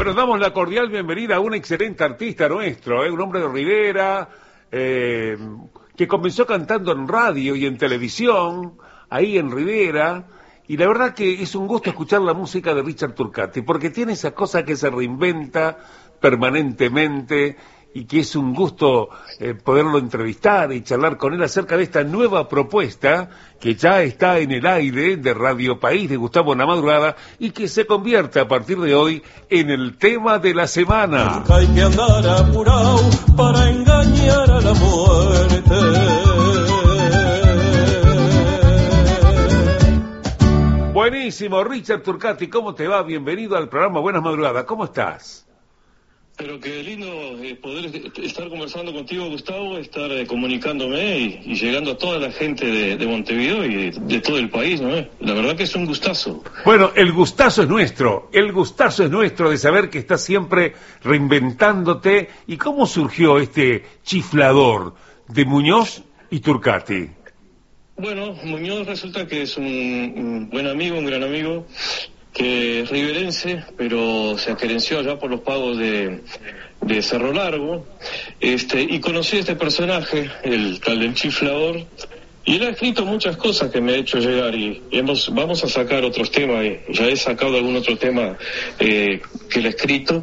Bueno, damos la cordial bienvenida a un excelente artista nuestro, un hombre de Rivera, que comenzó cantando en radio y en televisión, ahí en Rivera, y la verdad que es un gusto escuchar la música de Richard Turcati, porque tiene esa cosa que se reinventa permanentemente, y que es un gusto poderlo entrevistar y charlar con él acerca de esta nueva propuesta que ya está en el aire de Radio País de Gustavo Lamadrugada y que se convierte a partir de hoy en el tema de la semana. Hay que andar apurado para engañar a la muerte. Buenísimo, Richard Turcati, ¿cómo te va? Bienvenido al programa Buenas Madrugadas, ¿cómo estás? Pero qué lindo poder estar conversando contigo, Gustavo, estar comunicándome y llegando a toda la gente de Montevideo y de todo el país, ¿no? La verdad que es un gustazo. Bueno, el gustazo es nuestro de saber que estás siempre reinventándote. ¿Y cómo surgió este chiflador de Muñoz y Turcati? Bueno, Muñoz resulta que es un buen amigo, un gran amigo, que es riverense, pero se aquerenció allá por los pagos de Cerro Largo, y conocí a este personaje, el tal del chiflador, y él ha escrito muchas cosas que me ha hecho llegar, y vamos a sacar otros temas, ya he sacado algún otro tema que él ha escrito,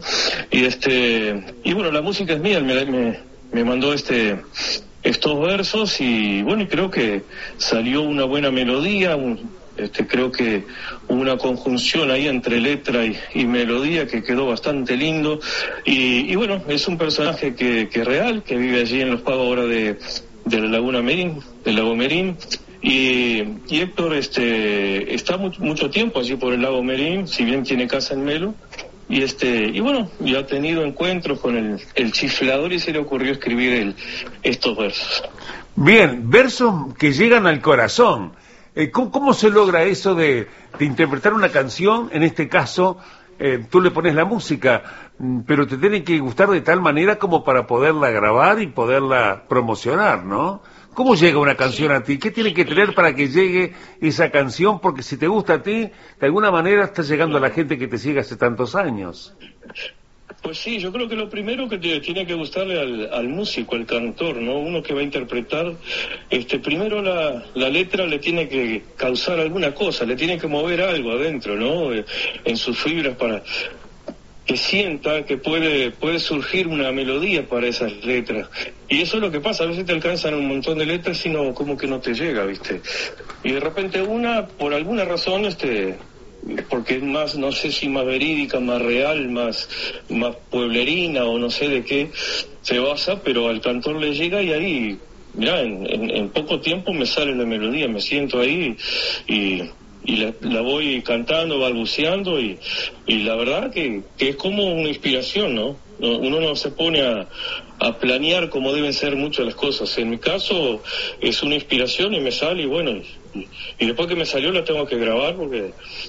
y bueno, la música es mía, él me mandó estos versos, y bueno, y creo que salió una buena melodía, creo que hubo una conjunción ahí entre letra y melodía que quedó bastante lindo, y bueno, es un personaje que es real, que vive allí en los pagos ahora de la Laguna Merín, del lago Merín, y Héctor está mucho tiempo allí por el lago Merín, si bien tiene casa en Melo, y bueno, ya ha tenido encuentros con el chiflador y se le ocurrió escribir estos versos. Bien, versos que llegan al corazón. ¿Cómo se logra eso de interpretar una canción? En este caso, tú le pones la música, pero te tiene que gustar de tal manera como para poderla grabar y poderla promocionar, ¿no? ¿Cómo llega una canción a ti? ¿Qué tiene que tener para que llegue esa canción? Porque si te gusta a ti, de alguna manera está llegando a la gente que te sigue hace tantos años. Pues sí, yo creo que lo primero que tiene que gustarle al músico, al cantor, ¿no? Uno que va a interpretar, primero la letra le tiene que causar alguna cosa, le tiene que mover algo adentro, ¿no? En sus fibras para que sienta que puede surgir una melodía para esas letras. Y eso es lo que pasa, a veces te alcanzan un montón de letras y no, como que no te llega, ¿viste? Y de repente por alguna razón, porque es más, no sé si más verídica, más real, más pueblerina o no sé de qué se basa, pero al cantor le llega y ahí, mirá, en poco tiempo me sale la melodía, me siento ahí y la voy cantando, balbuceando y la verdad que es como una inspiración, ¿no? Uno no se pone a planear como deben ser muchas las cosas. En mi caso es una inspiración y me sale y bueno, y después que me salió la tengo que grabar porque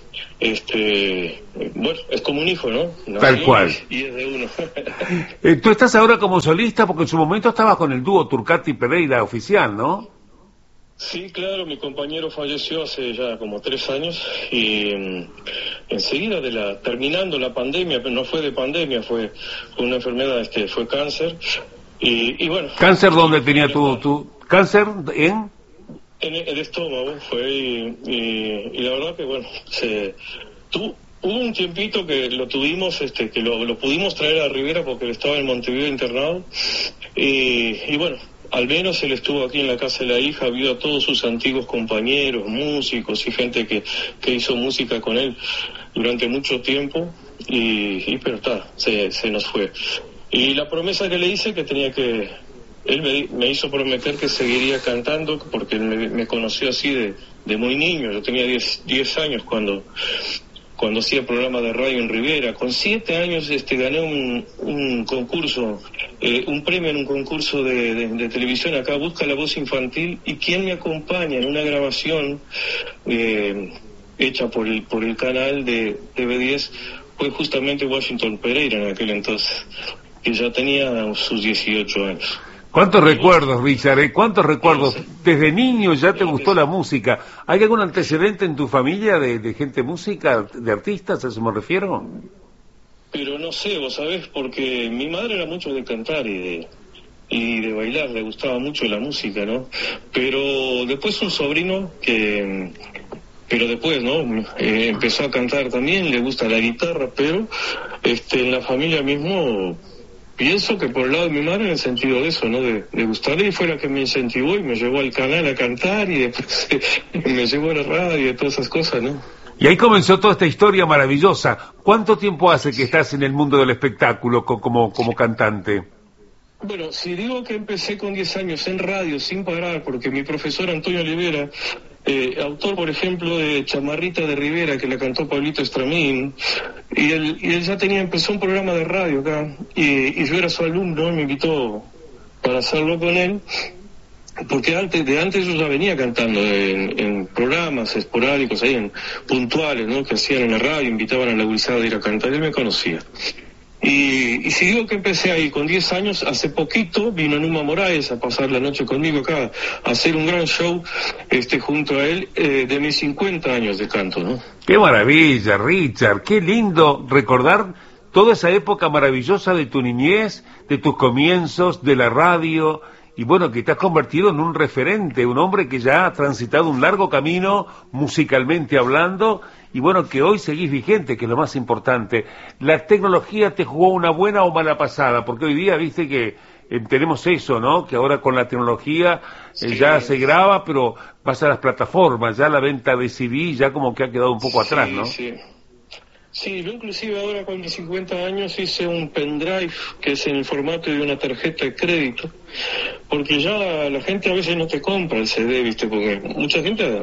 bueno, es como un hijo, ¿no? Tal cual. Y es de uno. Tú estás ahora como solista porque en su momento estabas con el dúo Turcati-Pereira oficial, ¿no? Sí, claro, mi compañero falleció hace ya como 3 años y enseguida terminando la pandemia, pero no fue de pandemia, fue una enfermedad, fue cáncer y bueno. ¿Cáncer dónde tenía tu cáncer? ¿En el estómago fue y la verdad que bueno, hubo un tiempito que lo tuvimos, que lo pudimos traer a Rivera porque él estaba en Montevideo internado y bueno, al menos él estuvo aquí en la casa de la hija, vio a todos sus antiguos compañeros, músicos y gente que hizo música con él durante mucho tiempo pero se nos fue. Y la promesa que le hice él me hizo prometer que seguiría cantando porque él me conoció así de muy niño, yo tenía 10 años cuando hacía programa de radio en Rivera. Con 7 años gané un concurso, un premio en un concurso de televisión acá, Busca la Voz Infantil, y quien me acompaña en una grabación hecha por el canal de TV10 fue justamente Washington Pereira en aquel entonces, que ya tenía sus 18 años. ¿Cuántos recuerdos, Richard? ¿Cuántos recuerdos? Desde niño ya te gustó la música. ¿Hay algún antecedente en tu familia de gente música, de artistas, a eso me refiero? pero no sé, vos sabés, porque mi madre era mucho de cantar y de bailar, le gustaba mucho la música, ¿no? Pero después un sobrino pero después, ¿no? Empezó a cantar también, le gusta la guitarra, pero en la familia mismo pienso que por el lado de mi madre en el sentido de eso, ¿no? De gustarle, y fue la que me incentivó y me llevó al canal a cantar y después me llevó a la radio y todas esas cosas, ¿no? Y ahí comenzó toda esta historia maravillosa. ¿Cuánto tiempo hace que estás en el mundo del espectáculo como cantante? Bueno, si digo que empecé con 10 años en radio sin parar, porque mi profesor Antonio Olivera, autor, por ejemplo, de Chamarrita de Rivera, que la cantó Pablito Estramín, y él ya empezó un programa de radio acá, y yo era su alumno, me invitó para hacerlo con él, porque antes yo ya venía cantando en programas esporádicos, ahí puntuales, ¿no? Que hacían en la radio, invitaban a la gurizada a ir a cantar, él me conocía. Y si digo que empecé ahí con 10 años, hace poquito vino Numa Moraes a pasar la noche conmigo acá, a hacer un gran show junto a él, de mis 50 años de canto, ¿no? ¡Qué maravilla, Richard! ¡Qué lindo recordar toda esa época maravillosa de tu niñez, de tus comienzos, de la radio! Y bueno, que te has convertido en un referente, un hombre que ya ha transitado un largo camino musicalmente hablando, y bueno, que hoy seguís vigente, que es lo más importante. ¿La tecnología te jugó una buena o mala pasada? Porque hoy día, viste que tenemos eso, ¿no? Que ahora con la tecnología ya se graba, pero vas a las plataformas, ya la venta de CD ya como que ha quedado un poco atrás, ¿no? Sí, yo inclusive ahora con mis 50 años hice un pendrive que es en el formato de una tarjeta de crédito, porque ya la gente a veces no te compra el CD, ¿viste? Porque mucha gente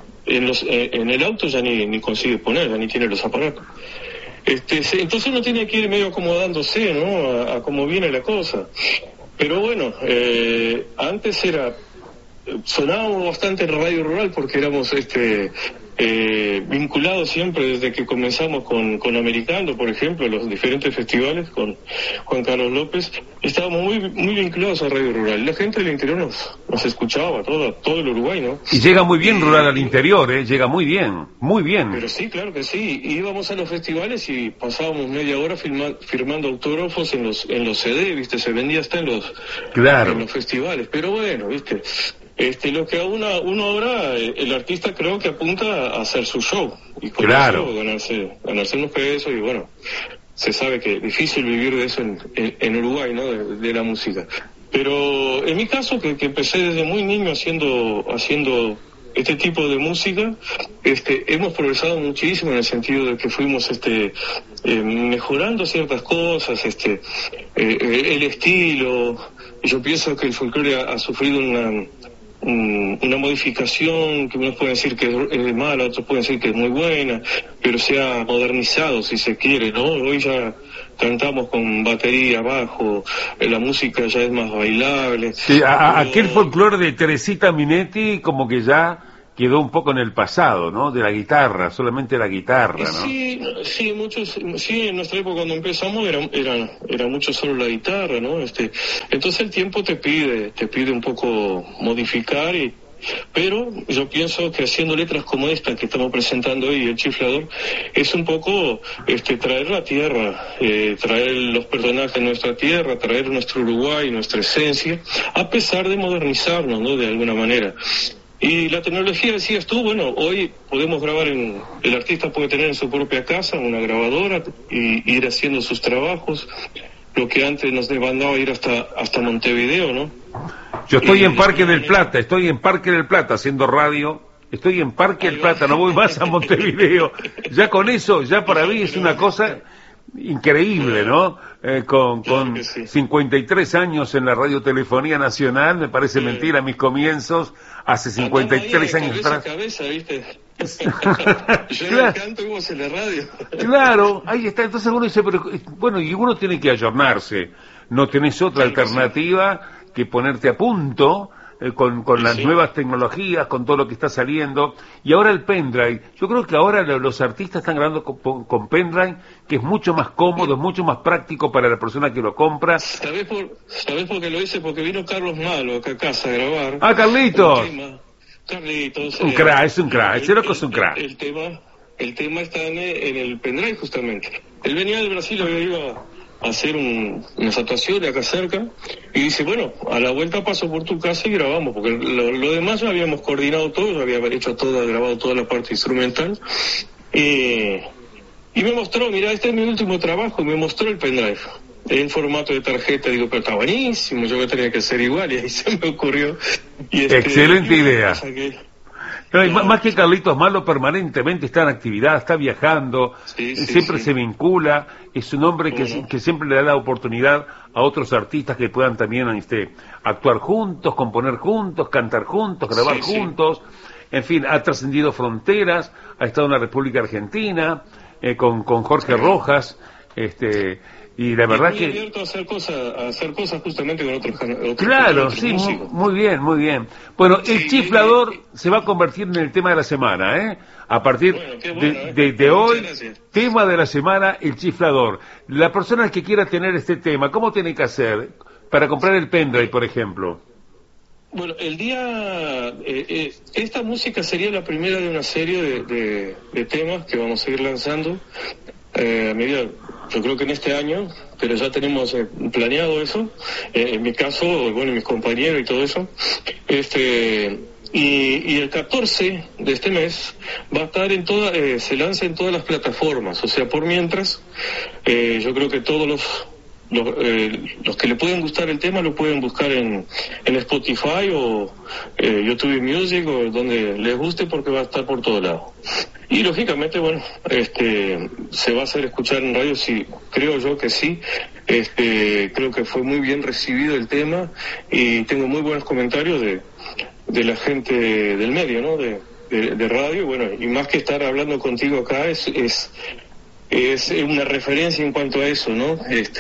en el auto ya ni consigue poner, ya ni tiene los aparatos. Entonces uno tiene que ir medio acomodándose, ¿no? A cómo viene la cosa. Pero bueno, antes sonábamos bastante en Radio Rural porque éramos vinculados siempre desde que comenzamos con Americano, por ejemplo, los diferentes festivales con Juan Carlos López, estábamos muy vinculados a Radio Rural. La gente del interior nos escuchaba, todo el Uruguay, ¿no? Y llega muy bien Rural al interior, llega muy bien, muy bien. Pero sí, claro que sí, íbamos a los festivales y pasábamos media hora firmando autógrafos en los CD, ¿viste? Se vendía hasta en los festivales, pero bueno, ¿viste? Lo que uno ahora, el artista creo que apunta a hacer su show y con eso ganarse unos pesos, y bueno, se sabe que es difícil vivir de eso en Uruguay, ¿no? De la música. Pero en mi caso, que empecé desde muy niño haciendo este tipo de música, hemos progresado muchísimo en el sentido de que fuimos mejorando ciertas cosas, el estilo. Yo pienso que el folclore ha sufrido una modificación que unos pueden decir que es mala, otros pueden decir que es muy buena, pero se ha modernizado, si se quiere, ¿no? Hoy ya cantamos con batería, bajo, la música ya es más bailable. Sí, aquel folclore de Teresita Minetti como que ya quedó un poco en el pasado, ¿no? De la guitarra, solamente la guitarra, ¿no? Sí, en nuestra época cuando empezamos era mucho solo la guitarra, ¿no? Entonces el tiempo te pide un poco modificar, pero yo pienso que haciendo letras como esta que estamos presentando hoy, El Chiflador, es un poco traer la tierra, traer los personajes de nuestra tierra, traer nuestro Uruguay, nuestra esencia, a pesar de modernizarnos, ¿no? De alguna manera. Y la tecnología, decías tú, bueno, hoy podemos grabar el artista puede tener en su propia casa una grabadora y ir haciendo sus trabajos, lo que antes nos demandaba ir hasta Montevideo, ¿no? Yo estoy en Parque del Plata haciendo radio, estoy en Parque del Plata, no voy más a Montevideo. Ya con eso, ya para mí es una cosa increíble, ¿no? Con 53 años en la Radiotelefonía Nacional, me parece mentira mis comienzos, hace 53 años atrás. ¿Viste? Yo Claro. canto y vos en la radio. Claro, ahí está. Entonces uno dice, pero bueno, y uno tiene que ayornarse, no tenés otra alternativa que ponerte a punto con las nuevas tecnologías, con todo lo que está saliendo. Y ahora el pendrive, yo creo que ahora los artistas están grabando con pendrive, que es mucho más cómodo, es mucho más práctico para la persona que lo compra. ¿Sabés por qué lo hice? Porque vino Carlos Malo acá a casa a grabar. ¡Ah, Carlitos! Carlitos. Un crack, es un crack, ese loco es un crack. El tema el tema está en el pendrive justamente. Él venía del Brasil, había ido a hacer unas actuaciones acá cerca, y dice, bueno, a la vuelta paso por tu casa y grabamos, porque lo demás ya habíamos coordinado todo, ya había hecho todo, grabado toda la parte instrumental, y me mostró, mira, este es mi último trabajo, me mostró el pendrive en formato de tarjeta. Digo, pero está buenísimo, yo me tenía que hacer igual, y ahí se me ocurrió. Excelente idea. No, y Claro. más que Carlitos Malo permanentemente está en actividad, está viajando, Sí, siempre sí. se vincula, es un hombre que, Ujú. que siempre le da la oportunidad a otros artistas que puedan también actuar juntos, componer juntos, cantar juntos, grabar Sí, sí. juntos. En fin, ha trascendido fronteras, ha estado en la República Argentina, con Jorge Rojas, y la verdad muy que... abierto a hacer cosas justamente con otros Claro, otros sí, músicos. muy bien, muy bien. Bueno, el Sí, chiflador se va a convertir en el tema de la semana, ¿eh? A partir Bueno, qué bueno, de Muchas hoy, gracias. tema de la semana, el chiflador. La persona que quiera tener este tema, ¿cómo tiene que hacer para comprar el pendrive, por ejemplo? Bueno, esta música sería la primera de una serie de temas que vamos a ir lanzando a medida, yo creo que en este año, pero ya tenemos planeado eso, en mi caso, bueno, mis compañeros y todo eso, y el 14 de este mes va a estar se lanza en todas las plataformas, o sea, por mientras, yo creo que todos los que le pueden gustar el tema lo pueden buscar en Spotify o YouTube Music o donde les guste, porque va a estar por todo lado. Y lógicamente, bueno, se va a hacer escuchar en radio, sí, creo yo que sí. Creo que fue muy bien recibido el tema y tengo muy buenos comentarios de la gente del medio, ¿no? De radio, bueno, y más que estar hablando contigo acá es una referencia en cuanto a eso, ¿no?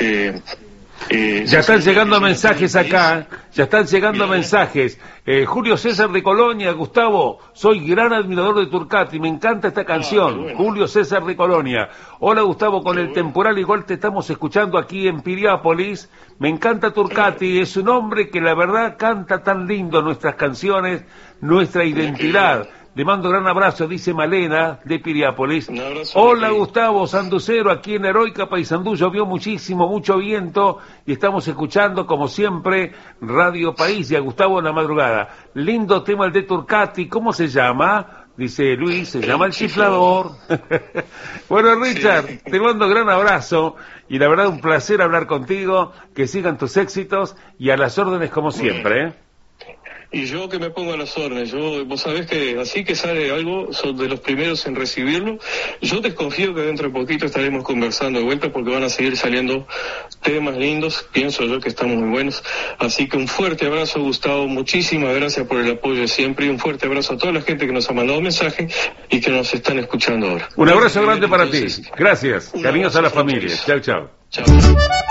Ya están llegando mensajes acá, ya están llegando Bien. mensajes. Julio César de Colonia, Gustavo, soy gran admirador de Turcati, me encanta esta canción. qué bueno. Julio César de Colonia. Hola Gustavo, con Qué el bueno. temporal igual te estamos escuchando aquí en Piriápolis. Me encanta Turcati, es un hombre que la verdad canta tan lindo nuestras canciones, nuestra identidad. Le mando gran abrazo, dice Malena, de Piriápolis. Un abrazo, Hola Mati. Gustavo Sanducero, aquí en Heroica Paysandú llovió muchísimo, mucho viento, y estamos escuchando, como siempre, Radio País y a Gustavo en la madrugada. Lindo tema el de Turcati, ¿cómo se llama? Dice Luis, se llama El Chiflador. Bueno, Richard, Sí. te mando gran abrazo, y la verdad un placer hablar contigo, que sigan tus éxitos, y a las órdenes como siempre, ¿eh? Y yo que me pongo a las órdenes, vos sabés que así que sale algo, son de los primeros en recibirlo. Yo desconfío que dentro de poquito estaremos conversando de vuelta, porque van a seguir saliendo temas lindos, pienso yo que estamos muy buenos. Así que un fuerte abrazo, Gustavo, muchísimas gracias por el apoyo de siempre, y un fuerte abrazo a toda la gente que nos ha mandado mensajes y que nos están escuchando ahora. Un abrazo grande para ti. Entonces, Gracias. un Cariños a la abrazo a familia. todos. Chao, chao. Chao.